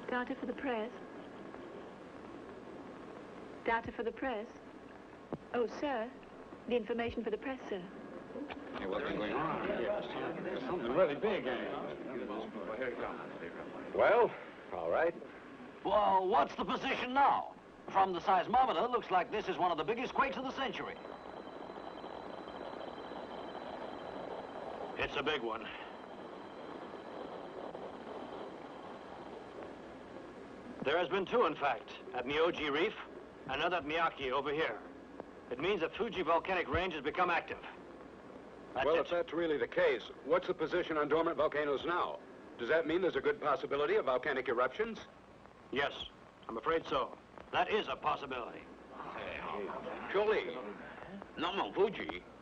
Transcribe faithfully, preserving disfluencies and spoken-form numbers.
Data for the press. Data for the press. Oh, sir. The information for the press, sir. Hey, what's been going on? There's something really big, eh? Well, all right. Well, what's the position now? From the seismometer, it looks like this is one of the biggest quakes of the century. It's a big one. There has been two, in fact, at Myoji Reef, another at Miyake over here. It means that Fuji volcanic range has become active. That's well, it. if that's really the case, what's the position on dormant volcanoes now? Does that mean there's a good possibility of volcanic eruptions? Yes, I'm afraid so. That is a possibility. Surely, not Mount Fuji.